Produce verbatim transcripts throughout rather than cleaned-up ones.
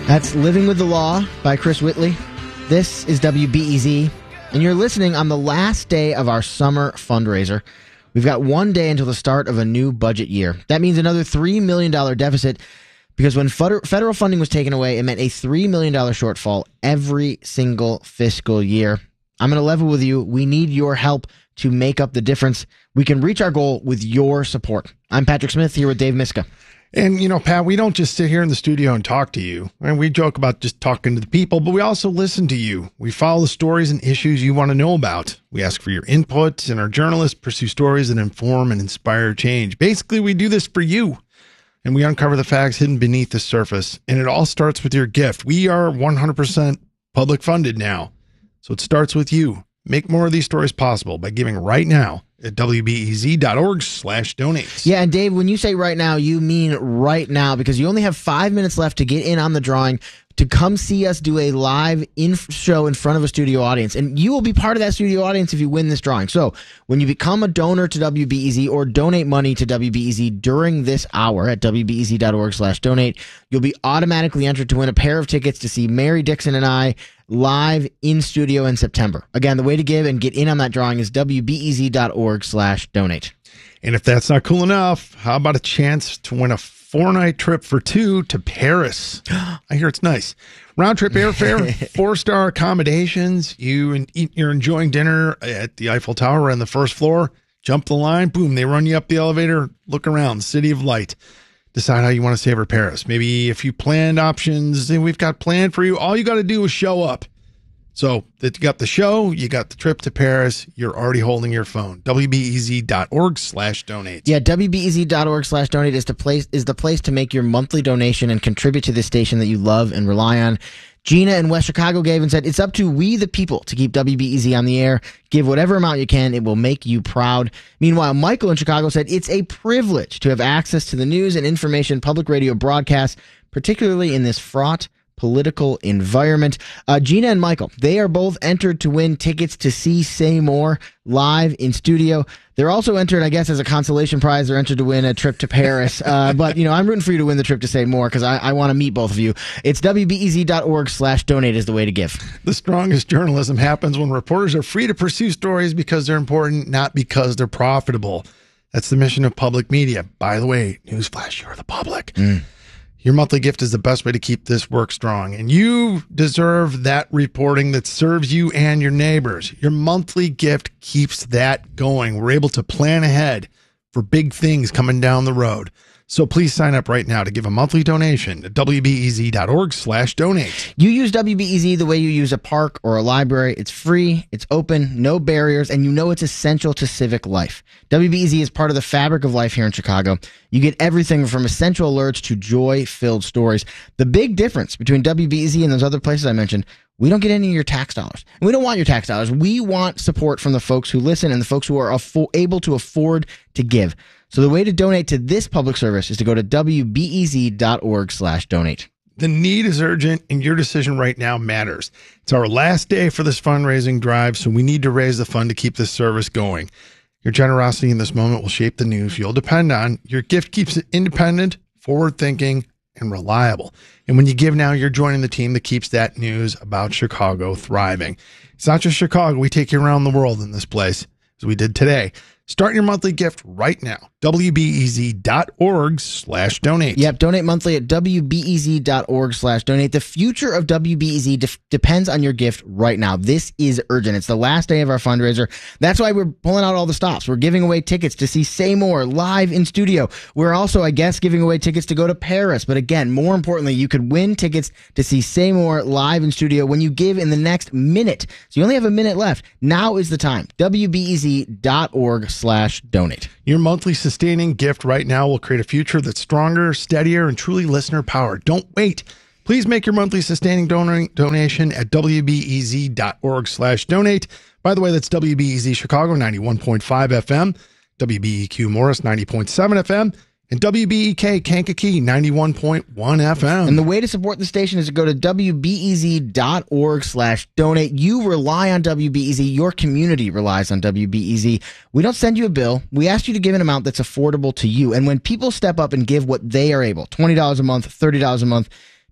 That's Living with the Law by Chris Whitley. This is W B E Z, and you're listening on the last day of our summer fundraiser. We've got one day until the start of a new budget year. That means another three million dollars deficit, because when federal funding was taken away, it meant a three million dollars shortfall every single fiscal year. I'm going to level with you. We need your help to make up the difference. We can reach our goal with your support. I'm Patrick Smith here with Dave Miska. And, you know, Pat, we don't just sit here in the studio and talk to you. And we joke about just talking to the people, but we also listen to you. We follow the stories and issues you want to know about. We ask for your input, and our journalists pursue stories that inform and inspire change. Basically, we do this for you, and we uncover the facts hidden beneath the surface. And it all starts with your gift. We are one hundred percent public funded now, so it starts with you. Make more of these stories possible by giving right now at W B E Z dot org slash donate. Yeah, and Dave, when you say right now, you mean right now, because you only have five minutes left to get in on the drawing to come see us do a live in show in front of a studio audience. And you will be part of that studio audience if you win this drawing. So when you become a donor to W B E Z or donate money to W B E Z during this hour at W B E Z dot org slash donate, you'll be automatically entered to win a pair of tickets to see Mary Dixon and I live in studio in September. Again, the way to give and get in on that drawing is W B E Z dot org slash donate. And if that's not cool enough, how about a chance to win a four-night trip for two to Paris? I hear it's nice. Round-trip airfare, four-star accommodations. You and eat, you're enjoying dinner at the Eiffel Tower on the first floor. Jump the line, boom, they run you up the elevator. Look around, the City of Light. Decide how you want to savor Paris. Maybe a few planned options and we've got planned for you. All you got to do is show up. So that you got the show, you got the trip to Paris, you're already holding your phone. W B E Z dot org slash donate. Yeah, W B E Z dot org slash donate is the place is the place to make your monthly donation and contribute to this station that you love and rely on. Gina in West Chicago gave and said, it's up to we the people to keep W B E Z on the air. Give whatever amount you can. It will make you proud. Meanwhile, Michael in Chicago said, it's a privilege to have access to the news and information public radio broadcasts, particularly in this fraught political environment. Uh, Gina and Michael, they are both entered to win tickets to see Say More live in studio. They're also entered, I guess, as a consolation prize. They're entered to win a trip to Paris. Uh, but, you know, I'm rooting for you to win the trip to Say More because I, I want to meet both of you. It's W B E Z dot org slash donate is the way to give. The strongest journalism happens when reporters are free to pursue stories because they're important, not because they're profitable. That's the mission of public media. By the way, newsflash, you're the public. Mm. Your monthly gift is the best way to keep this work strong, and you deserve that reporting that serves you and your neighbors. Your monthly gift keeps that going. We're able to plan ahead for big things coming down the road. So please sign up right now to give a monthly donation at W B E Z dot org slash donate. You use W B E Z the way you use a park or a library. It's free, it's open, no barriers, and you know it's essential to civic life. W B E Z is part of the fabric of life here in Chicago. You get everything from essential alerts to joy-filled stories. The big difference between W B E Z and those other places I mentioned, we don't get any of your tax dollars. And we don't want your tax dollars. We want support from the folks who listen and the folks who are affo- able to afford to give. So the way to donate to this public service is to go to W B E Z dot org slash donate. The need is urgent, and your decision right now matters. It's our last day for this fundraising drive, so we need to raise the fund to keep this service going. Your generosity in this moment will shape the news you'll depend on. Your gift keeps it independent, forward-thinking, and reliable. And when you give now, you're joining the team that keeps that news about Chicago thriving. It's not just Chicago. We take you around the world in this place, as we did today. Start your monthly gift right now. W B E Z dot org slash donate. Yep, donate monthly at W B E Z dot org slash donate. The future of W B E Z de- depends on your gift right now. This is urgent. It's the last day of our fundraiser. That's why we're pulling out all the stops. We're giving away tickets to see Say More live in studio. We're also, I guess, giving away tickets to go to Paris. But again, more importantly, you could win tickets to see Say More live in studio when you give in the next minute. So you only have a minute left. Now is the time. W B E Z dot org slash donate. Your monthly sustaining gift right now will create a future that's stronger, steadier, and truly listener-powered. Don't wait. Please make your monthly sustaining don- donation at W B E Z dot org slash donate. By the way, that's W B E Z Chicago ninety-one point five F M, W B E Q Morris ninety point seven F M, and W B E K Kankakee ninety-one point one F M. And the way to support the station is to go to W B E Z dot org slash donate. You rely on W B E Z. Your community relies on W B E Z. We don't send you a bill. We ask you to give an amount that's affordable to you. And when people step up and give what they are able, twenty dollars a month, thirty dollars a month,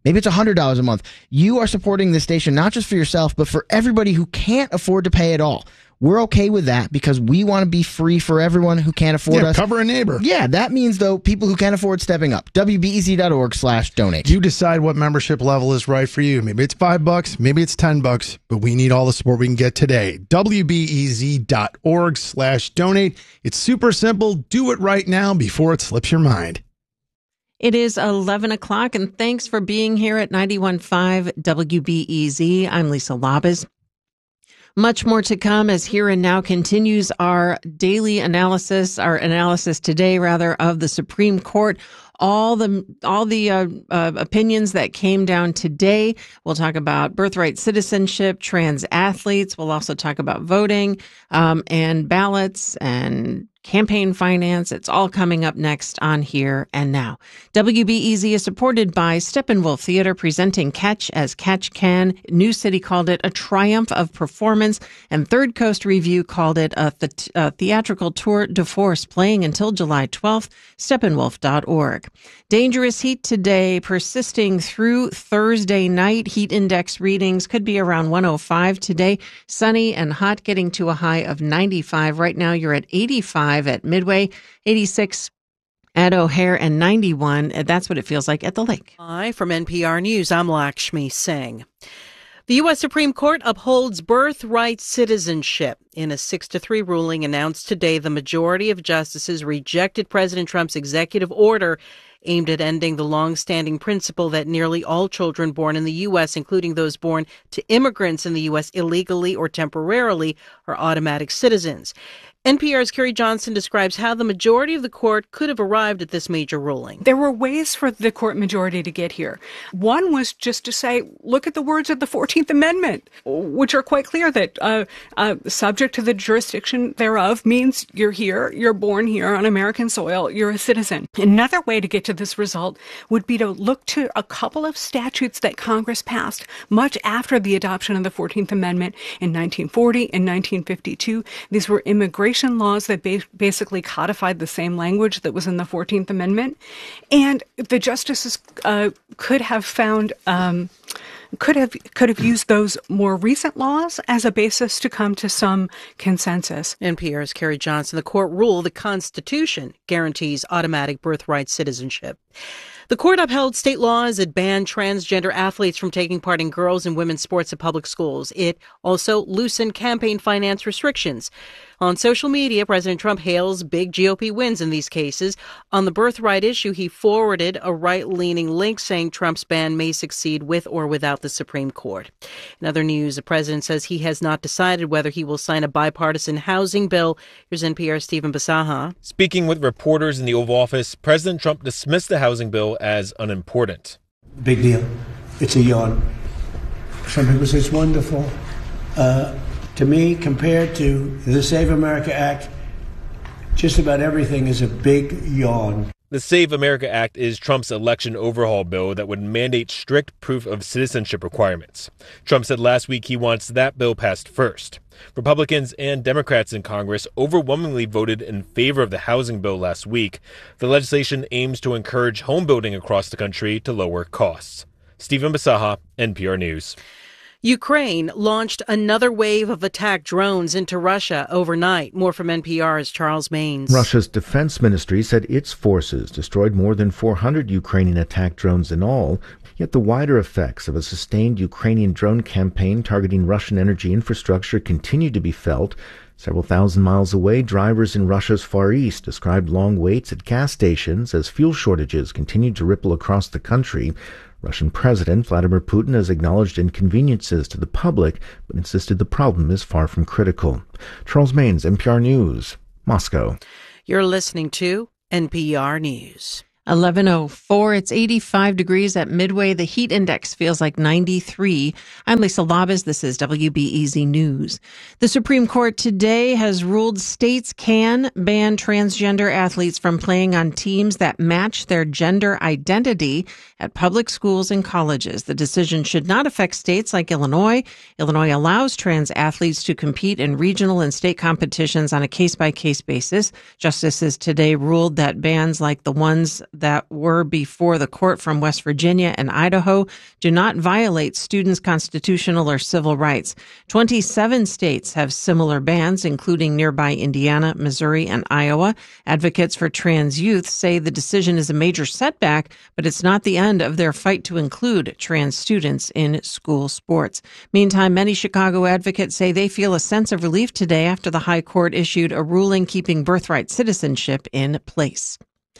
maybe it's one hundred dollars a month. You are supporting this station not just for yourself, but for everybody who can't afford to pay at all. We're okay with that because we want to be free for everyone who can't afford yeah, us. Cover a neighbor. Yeah, that means, though, people who can't afford stepping up. W B E Z dot org slash donate. You decide what membership level is right for you. Maybe it's five bucks, maybe it's ten bucks, but we need all the support we can get today. W B E Z dot org slash donate. It's super simple. Do it right now before it slips your mind. It is eleven o'clock, and thanks for being here at ninety-one point five W B E Z. I'm Lisa Labuz. Much more to come as Here and Now continues our daily analysis, our analysis today, rather, of the Supreme Court. All the all the uh, uh, opinions that came down today. We'll talk about birthright citizenship, trans athletes. We'll also talk about voting um, and ballots and campaign finance. It's all coming up next on Here and Now. W B E Z is supported by Steppenwolf Theater, presenting Catch as Catch Can. New City called it a triumph of performance, and Third Coast Review called it a, th- a theatrical tour de force, playing until July twelfth. Steppenwolf dot org. Dangerous heat today, persisting through Thursday night. Heat index readings could be around one oh five today. Sunny and hot, getting to a high of ninety-five. Right now, you're at eighty-five at Midway, eighty-six at O'Hare, and ninety-one. That's what it feels like at the lake. Hi, from N P R News, I'm Lakshmi Singh. The U S Supreme Court upholds birthright citizenship. In a six to three ruling announced today, the majority of justices rejected President Trump's executive order aimed at ending the long-standing principle that nearly all children born in the U S, including those born to immigrants in the U S illegally or temporarily, are automatic citizens. N P R's Kerry Johnson describes how the majority of the court could have arrived at this major ruling. There were ways for the court majority to get here. One was just to say, look at the words of the fourteenth Amendment, which are quite clear that uh, uh, subject to the jurisdiction thereof means you're here, you're born here on American soil, you're a citizen. Another way to get to this result would be to look to a couple of statutes that Congress passed much after the adoption of the fourteenth Amendment in nineteen forty and nineteen fifty-two. These were immigration laws that ba- basically codified the same language that was in the fourteenth Amendment. And the justices uh, could have found, um, could have could have used those more recent laws as a basis to come to some consensus. N P R's Kerry Johnson. The court ruled the Constitution guarantees automatic birthright citizenship. The court upheld state laws that ban transgender athletes from taking part in girls' and women's sports at public schools. It also loosened campaign finance restrictions. On social media, President Trump hails big G O P wins in these cases. On the birthright issue, he forwarded a right-leaning link saying Trump's ban may succeed with or without the Supreme Court. In other news, the president says he has not decided whether he will sign a bipartisan housing bill. Here's N P R's Stephen Basaha. Speaking with reporters in the Oval Office, President Trump dismissed the housing bill as unimportant. Big deal. It's a yawn. Some people say it's wonderful. Uh, to me, compared to the Save America Act, just about everything is a big yawn. The Save America Act is Trump's election overhaul bill that would mandate strict proof of citizenship requirements. Trump said last week he wants that bill passed first. Republicans and Democrats in Congress overwhelmingly voted in favor of the housing bill last week. The legislation aims to encourage home building across the country to lower costs. Stephen Basaha, N P R News. Ukraine launched another wave of attack drones into Russia overnight. More from N P R's Charles Maines. Russia's defense ministry said its forces destroyed more than four hundred Ukrainian attack drones in all. Yet the wider effects of a sustained Ukrainian drone campaign targeting Russian energy infrastructure continue to be felt. Several thousand miles away, drivers in Russia's Far East described long waits at gas stations as fuel shortages continued to ripple across the country. Russian President Vladimir Putin has acknowledged inconveniences to the public, but insisted the problem is far from critical. Charles Maines, N P R News, Moscow. You're listening to N P R News. eleven oh four. It's eighty-five degrees at Midway. The heat index feels like ninety-three. I'm Lisa Labuz. This is W B E Z News. The Supreme Court today has ruled states can ban transgender athletes from playing on teams that match their gender identity at public schools and colleges. The decision should not affect states like Illinois. Illinois allows trans athletes to compete in regional and state competitions on a case-by-case basis. Justices today ruled that bans like the ones that were before the court from West Virginia and Idaho do not violate students' constitutional or civil rights. twenty-seven states have similar bans, including nearby Indiana, Missouri, and Iowa. Advocates for trans youth say the decision is a major setback, but it's not the end of their fight to include trans students in school sports. Meantime, many Chicago advocates say they feel a sense of relief today after the High Court issued a ruling keeping birthright citizenship in place.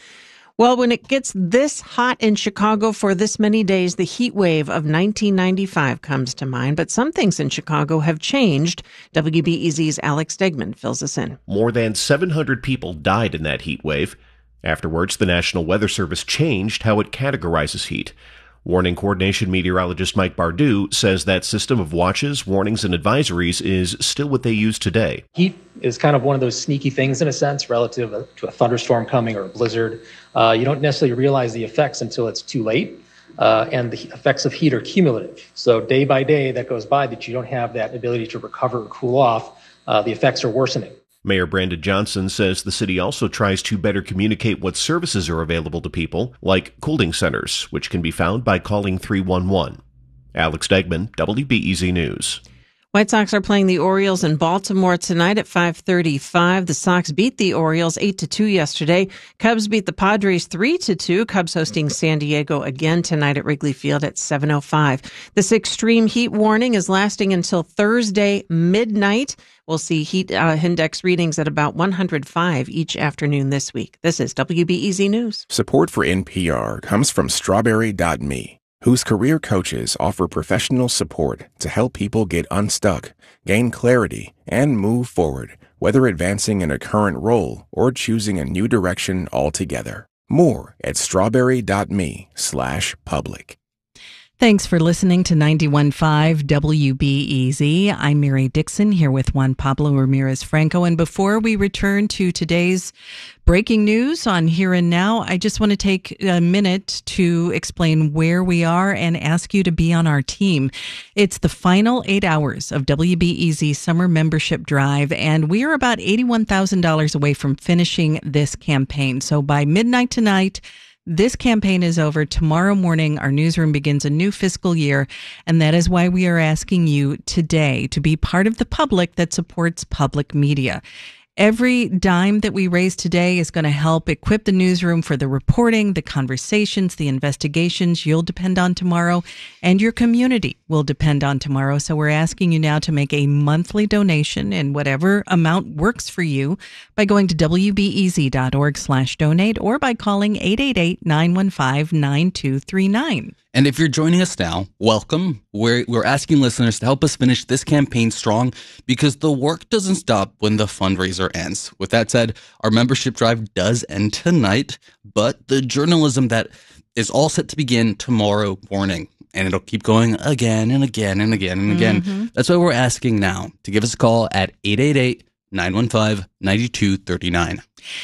Well, when it gets this hot in Chicago for this many days, the heat wave of nineteen ninety-five comes to mind, but some things in Chicago have changed. W B E Z's Alex Stegman fills us in. More than seven hundred people died in that heat wave. Afterwards, the National Weather Service changed how it categorizes heat. Warning coordination meteorologist Mike Bardu says that system of watches, warnings, and advisories is still what they use today. Heat is kind of one of those sneaky things in a sense relative to a thunderstorm coming or a blizzard. Uh, you don't necessarily realize the effects until it's too late. Uh, and the effects of heat are cumulative. So day by day that goes by that you don't have that ability to recover or cool off, uh, the effects are worsening. Mayor Brandon Johnson says the city also tries to better communicate what services are available to people, like cooling centers, which can be found by calling three one one. Alex Stegman, W B E Z News. White Sox are playing the Orioles in Baltimore tonight at five thirty-five. The Sox beat the Orioles eight to two yesterday. Cubs beat the Padres three to two. Cubs hosting San Diego again tonight at Wrigley Field at seven oh five. This extreme heat warning is lasting until Thursday midnight. We'll see heat uh, index readings at about one hundred five each afternoon this week. This is W B E Z News. Support for N P R comes from Strawberry dot me, whose career coaches offer professional support to help people get unstuck, gain clarity, and move forward, whether advancing in a current role or choosing a new direction altogether. More at strawberry dot me slash public. Thanks for listening to ninety-one point five W B E Z. I'm Mary Dixon here with Juan Pablo Ramirez-Franco. And before we return to today's breaking news on Here and Now, I just want to take a minute to explain where we are and ask you to be on our team. It's the final eight hours of W B E Z Summer Membership Drive, and we are about eighty-one thousand dollars away from finishing this campaign. So by midnight tonight, this campaign is over. Tomorrow morning, our newsroom begins a new fiscal year, and that is why we are asking you today to be part of the public that supports public media. Every dime that we raise today is going to help equip the newsroom for the reporting, the conversations, the investigations you'll depend on tomorrow, and your community will depend on tomorrow. So we're asking you now to make a monthly donation in whatever amount works for you by going to W B E Z dot org slash donate or by calling eight eight eight, nine one five, nine two three nine. And if you're joining us now, welcome. We're, we're asking listeners to help us finish this campaign strong because the work doesn't stop when the fundraiser ends. With that said, our membership drive does end tonight, but the journalism that is all set to begin tomorrow morning. And it'll keep going again and again and again and again. Mm-hmm. That's why we're asking now to give us a call at eight eight eight, nine one five, nine two three nine.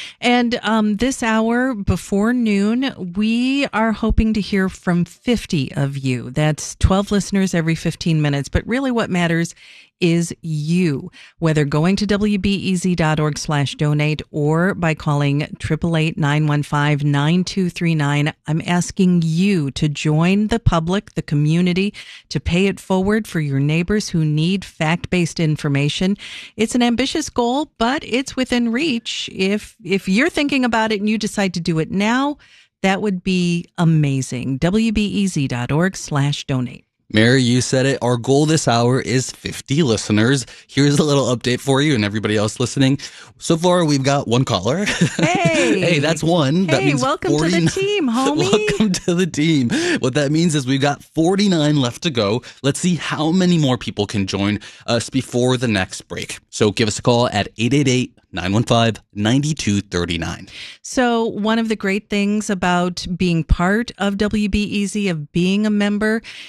And um, this hour before noon, we are hoping to hear from fifty of you. That's twelve listeners every fifteen minutes. But really what matters is you, whether going to W B E Z dot org slash donate or by calling eight eight eight, nine one five, nine two three nine. I'm asking you to join the public, the community, to pay it forward for your neighbors who need fact-based information. It's an ambitious goal, but it's within reach. If if you're thinking about it and you decide to do it now, that would be amazing. W B E Z dot org slash donate. Mary, you said it. Our goal this hour is fifty listeners. Here's a little update for you and everybody else listening. So far, we've got one caller. Hey, hey, that's one. Hey, that means welcome forty-nine to the team, homie. Welcome to the team. What that means is we've got forty-nine left to go. Let's see how many more people can join us before the next break. So give us a call at eight eight eight, nine one five, nine two three nine. So one of the great things about being part of W B E Z, of being a member, is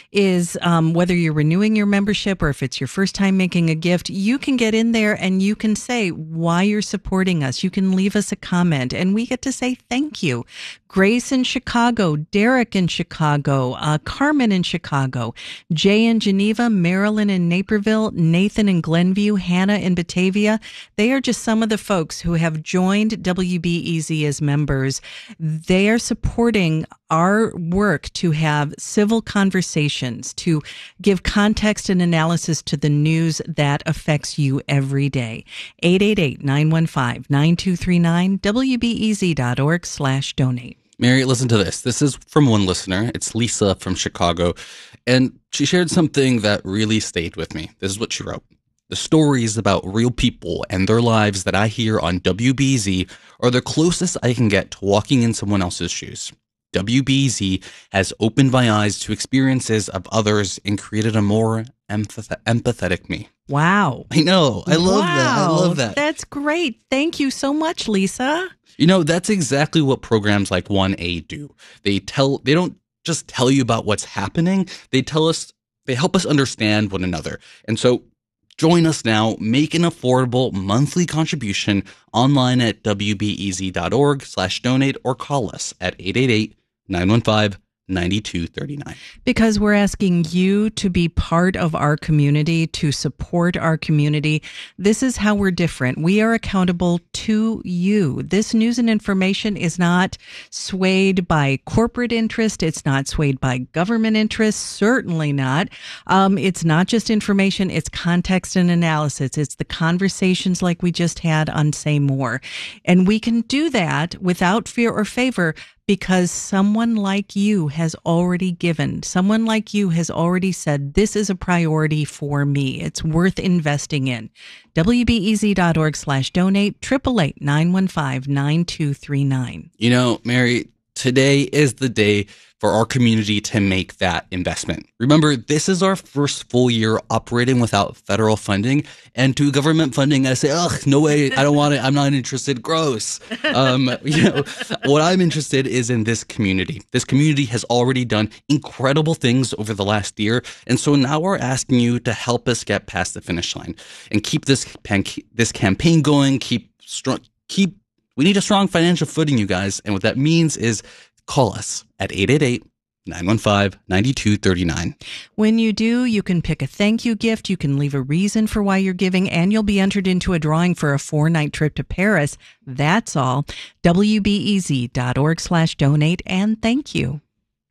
is, um, whether you're renewing your membership or if it's your first time making a gift, you can get in there and you can say why you're supporting us. You can leave us a comment and we get to say thank you. Grace in Chicago, Derek in Chicago, uh, Carmen in Chicago, Jay in Geneva, Marilyn in Naperville, Nathan in Glenview, Hannah in Batavia. They are just some of the folks who have joined W B E Z as members. They are supporting our work to have civil conversations, to give context and analysis to the news that affects you every day. eight eight eight, nine one five, nine two three nine, W B E Z dot org slash donate. Mary, listen to this. This is from one listener. It's Lisa from Chicago. And she shared something that really stayed with me. This is what she wrote. The stories about real people and their lives that I hear on W B E Z are the closest I can get to walking in someone else's shoes. W B E Z has opened my eyes to experiences of others and created a more empath- empathetic me. Wow. I know. I love wow. that. I love that. That's great. Thank you so much, Lisa. You know, that's exactly what programs like one A do. They tell, they don't just tell you about what's happening. They tell us, they help us understand one another. And so join us now, make an affordable monthly contribution online at W B E Z dot org slash donate or call us at eight eight eight, nine one five, nine two three nine. Because we're asking you to be part of our community, to support our community. This is how we're different. We are accountable to you. This news and information is not swayed by corporate interest. It's not swayed by government interest. Certainly not. Um, it's not just information. It's context and analysis. It's the conversations like we just had on Say More. And we can do that without fear or favor, because someone like you has already given. Someone like you has already said, this is a priority for me. It's worth investing in. W B E Z dot org slash donate, eight eight eight, nine one five, nine two three nine. You know, Mary, today is the day for our community to make that investment. Remember, this is our first full year operating without federal funding, and to government funding, I say, ugh, no way, I don't want it, I'm not interested, gross. Um, you know, what I'm interested is in this community. This community has already done incredible things over the last year, and so now we're asking you to help us get past the finish line and keep this pan- this campaign going, keep strong, keep, we need a strong financial footing, you guys, and what that means is call us at eight eight eight, nine one five, nine two three nine. When you do, you can pick a thank you gift. You can leave a reason for why you're giving, and you'll be entered into a drawing for a four-night trip to Paris. That's all. W B E Z dot org slash donate, and thank you.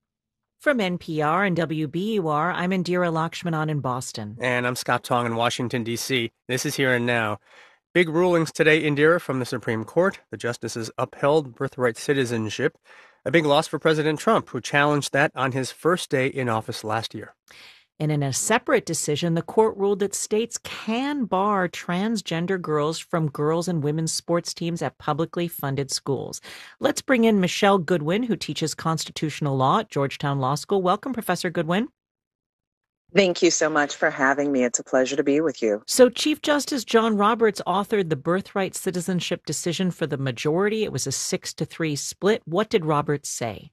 From N P R and W B U R, I'm Indira Lakshmanan in Boston. And I'm Scott Tong in Washington, D C. This is Here and Now. Big rulings today, Indira, from the Supreme Court. The justices upheld birthright citizenship. A big loss for President Trump, who challenged that on his first day in office last year. And in a separate decision, the court ruled that states can bar transgender girls from girls' and women's sports teams at publicly funded schools. Let's bring in Michelle Goodwin, who teaches constitutional law at Georgetown Law School. Welcome, Professor Goodwin. Thank you so much for having me. It's a pleasure to be with you. So Chief Justice John Roberts authored the birthright citizenship decision for the majority. It was a six to three split. What did Roberts say?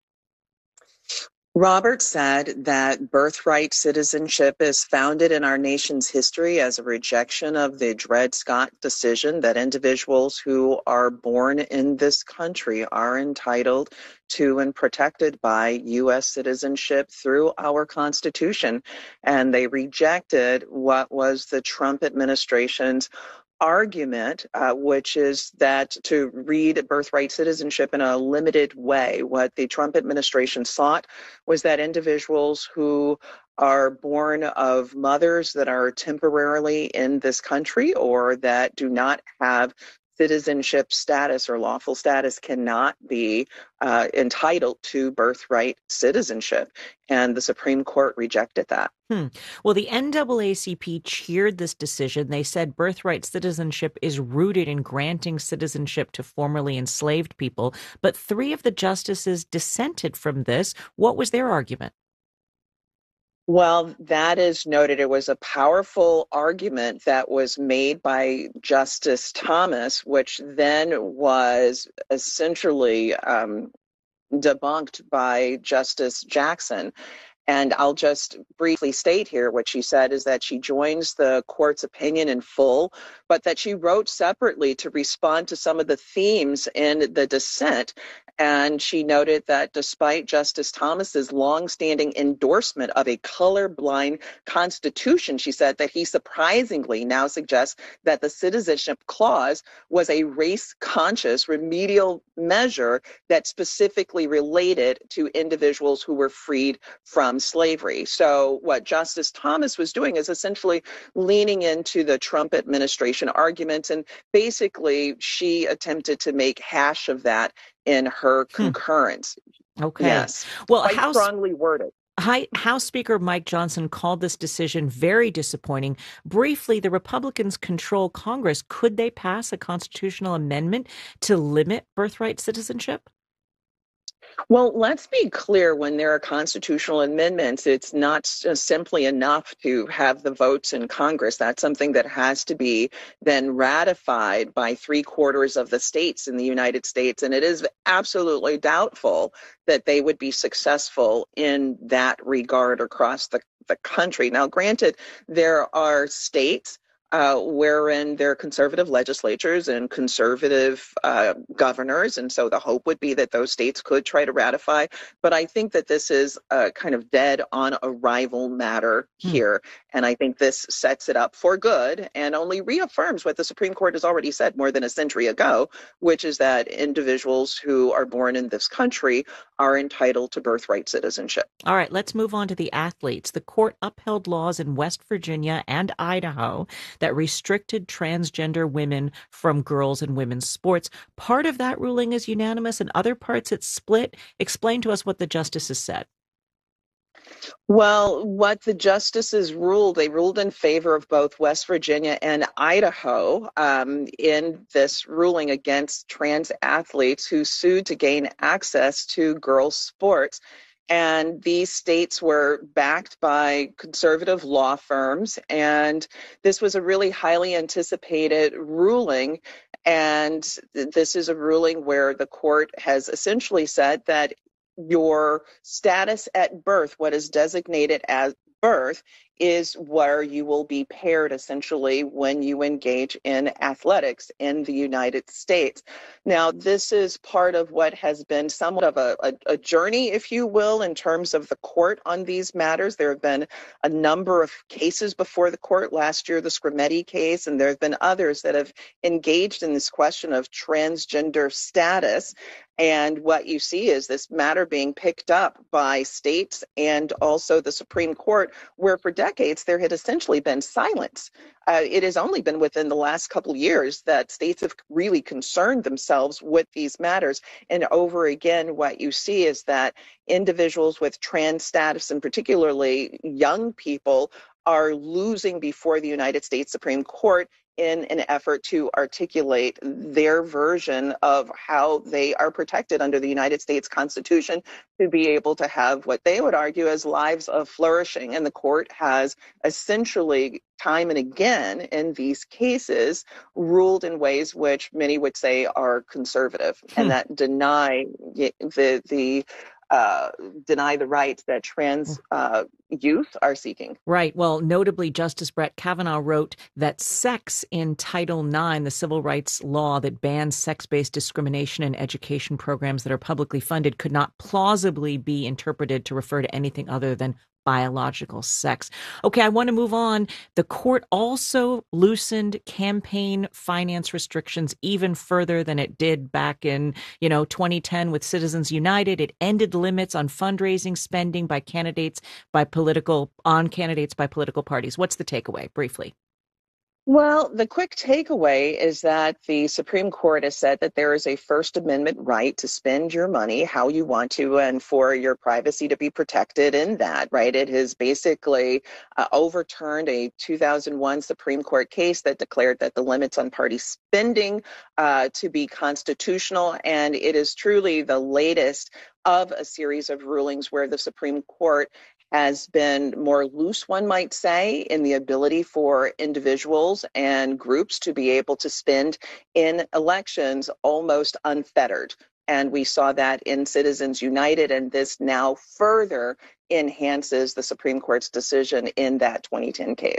Roberts said that birthright citizenship is founded in our nation's history as a rejection of the Dred Scott decision that individuals who are born in this country are entitled to and protected by U S citizenship through our Constitution. And they rejected what was the Trump administration's argument, uh, which is that to read birthright citizenship in a limited way. What the Trump administration sought was that individuals who are born of mothers that are temporarily in this country or that do not have citizenship status or lawful status cannot be uh, entitled to birthright citizenship. And the Supreme Court rejected that. Hmm. Well, the N double A C P cheered this decision. They said birthright citizenship is rooted in granting citizenship to formerly enslaved people. But three of the justices dissented from this. What was their argument? Well, that is noted. It was a powerful argument that was made by Justice Thomas, which then was essentially um, debunked by Justice Jackson. And I'll just briefly state here what she said is that she joins the court's opinion in full, but that she wrote separately to respond to some of the themes in the dissent. And she noted that despite Justice Thomas's longstanding endorsement of a colorblind constitution, she said that he surprisingly now suggests that the citizenship clause was a race-conscious remedial measure that specifically related to individuals who were freed from slavery. So what Justice Thomas was doing is essentially leaning into the Trump administration arguments, and basically she attempted to make hash of that in her concurrence. Okay. Yes. Well, quite House, strongly worded. Hi, House Speaker Mike Johnson called this decision very disappointing. Briefly, the Republicans control Congress. Could they pass a constitutional amendment to limit birthright citizenship? Well, let's be clear, when there are constitutional amendments, it's not just simply enough to have the votes in Congress. That's something that has to be then ratified by three quarters of the states in the United States. And it is absolutely doubtful that they would be successful in that regard across the, the country. Now, granted, there are states Uh, wherein there are conservative legislatures and conservative uh, governors. And so the hope would be that those states could try to ratify. But I think that this is a kind of dead on arrival matter here. Hmm. And I think this sets it up for good and only reaffirms what the Supreme Court has already said more than a century ago, which is that individuals who are born in this country are entitled to birthright citizenship. All right, let's move on to the athletes. The court upheld laws in West Virginia and Idaho that restricted transgender women from girls and women's sports. Part of that ruling is unanimous, and other parts it's split. Explain to us what the justices said. Well, what the justices ruled, they ruled in favor of both West Virginia and Idaho um, in this ruling against trans athletes who sued to gain access to girls' sports. And these states were backed by conservative law firms. And this was a really highly anticipated ruling. And this is a ruling where the court has essentially said that your status at birth, what is designated as birth, is where you will be paired essentially when you engage in athletics in the United States. Now, this is part of what has been somewhat of a, a, a journey, if you will, in terms of the court on these matters. There have been a number of cases before the court. Last year, the Scrimeti case, and there have been others that have engaged in this question of transgender status. And what you see is this matter being picked up by states and also the Supreme Court, where for decades there had essentially been silence. Uh, it has only been within the last couple years that states have really concerned themselves with these matters. And over again, what you see is that individuals with trans status, and particularly young people, are losing before the United States Supreme Court in an effort to articulate their version of how they are protected under the United States Constitution to be able to have what they would argue as lives of flourishing. And the court has essentially, time and again in these cases, ruled in ways which many would say are conservative hmm. and that deny the the Uh, deny the rights that trans uh, youth are seeking. Right. Well, notably, Justice Brett Kavanaugh wrote that sex in Title nine, the civil rights law that bans sex-based discrimination in education programs that are publicly funded, could not plausibly be interpreted to refer to anything other than biological sex. Okay, I want to move on. The court also loosened campaign finance restrictions even further than it did back in, you know, twenty ten with Citizens United. It ended limits on fundraising spending by candidates, by political, on candidates by political parties. What's the takeaway, briefly? Well, the quick takeaway is that the Supreme Court has said that there is a First Amendment right to spend your money how you want to and for your privacy to be protected in that, right? It has basically uh, overturned a two thousand one Supreme Court case that declared that the limits on party spending uh, to be constitutional. And it is truly the latest of a series of rulings where the Supreme Court has been more loose, one might say, in the ability for individuals and groups to be able to spend in elections almost unfettered. And we saw that in Citizens United, and this now further enhances the Supreme Court's decision in that twenty ten case.